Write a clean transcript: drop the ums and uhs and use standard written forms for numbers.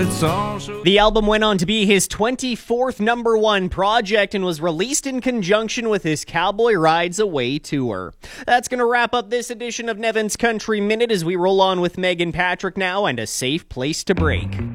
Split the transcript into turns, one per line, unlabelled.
The album went on to be his 24th number one project and was released in conjunction with his Cowboy Rides Away tour. That's going to wrap up this edition of Nevin's Country Minute as we roll on with Meg and Patrick now and A Safe Place to Break.